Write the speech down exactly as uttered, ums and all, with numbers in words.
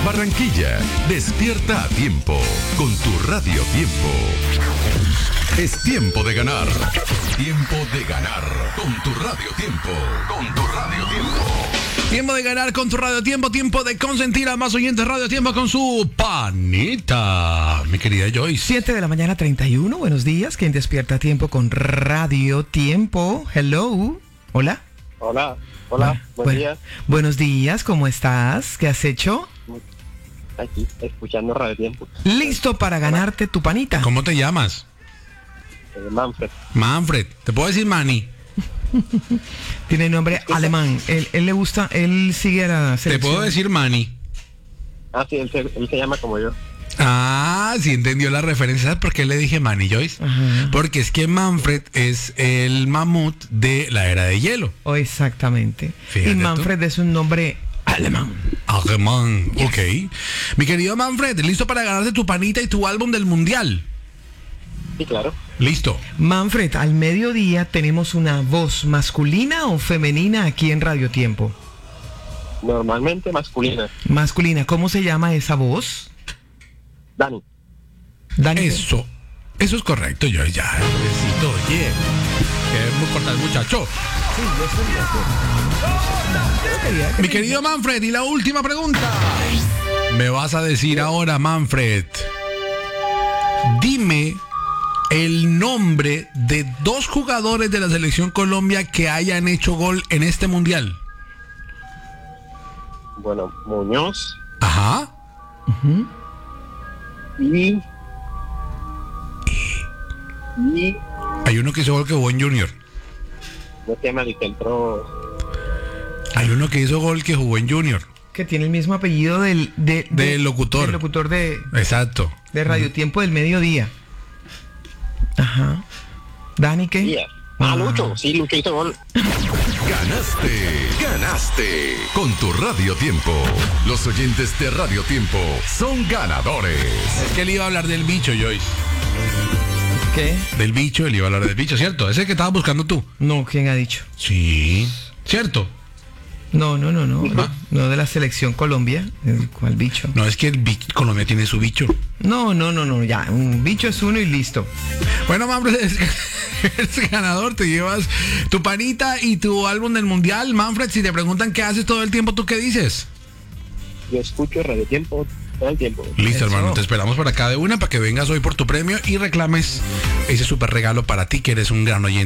Barranquilla, despierta a tiempo con tu Radio Tiempo. Es tiempo de ganar. Tiempo de ganar con tu Radio Tiempo. Con tu Radio Tiempo. Tiempo de ganar con tu Radio Tiempo. Tiempo de consentir a más oyentes Radio Tiempo con su panita. Mi querida Joyce. siete de la mañana, treinta y uno. Buenos días. ¿Quién despierta a tiempo con Radio Tiempo? Hello. Hola. Hola. Hola. Bu- Buen bu- día. Buenos días. ¿Cómo estás? ¿Qué has hecho? Aquí, escuchando Radio Tiempo. ¿Listo para ganarte tu panita? ¿Cómo te llamas? Eh, Manfred. Manfred. ¿Te puedo decir Manny? Tiene nombre alemán. Él, él le gusta, él sigue a la Te selección. puedo decir Manny. Ah, sí, él se, él se llama como yo. Ah, sí entendió la referencia. ¿Sabes por qué le dije Manny, Joyce? Ajá. Porque es que Manfred es el mamut de la era de hielo. Oh, exactamente. Fíjate y tú. Manfred es un nombre alemán. Alemán, ok. Mi querido Manfred, ¿listo para ganarte tu panita y tu álbum del mundial? Sí, claro. Listo. Manfred, al mediodía tenemos una voz masculina o femenina aquí en Radio Tiempo. Normalmente masculina. Masculina, ¿cómo se llama esa voz? Dani. Dani. Eso, eso es correcto, yo ya necesito, oye. Queremos cortar el muchacho. Mi querido Manfred, y la última pregunta. Me vas a decir ahora, Manfred. Dime el nombre de dos jugadores de la selección Colombia que hayan hecho gol en este mundial. Bueno, Muñoz Ajá. Ujú. y... Y... Hay uno que hizo gol que jugó en Junior. No se llama el centro... Hay uno que hizo gol que jugó en Junior. Que tiene el mismo apellido del, de, de- Del locutor. del locutor de, Exacto. de Radio Tiempo del mediodía. Ajá. Dani, ¿qué? Díaz. Ah, Lucho. Sí, Lucho hizo gol. Ganaste, ganaste con tu Radio Tiempo. Los oyentes de Radio Tiempo son ganadores. Es que él iba a hablar del bicho, Joyce. ¿Qué? Del bicho, él iba a hablar del bicho, ¿cierto? Ese que estabas buscando tú. No, ¿quién ha dicho? Sí. ¿Cierto? No, no, no, no. No, no de la selección Colombia. ¿El ¿Cuál bicho? No, es que el bicho, Colombia tiene su bicho. No, no, no, no. Ya, un bicho es uno y listo. Bueno, Manfred, eres, eres ganador, te llevas tu panita y tu álbum del mundial. Manfred, si te preguntan qué haces todo el tiempo, ¿tú qué dices? Yo escucho Radio Tiempo todo el tiempo. Listo, Eso. hermano, te esperamos por acá de una para que vengas hoy por tu premio y reclames ese súper regalo para ti que eres un gran oyente.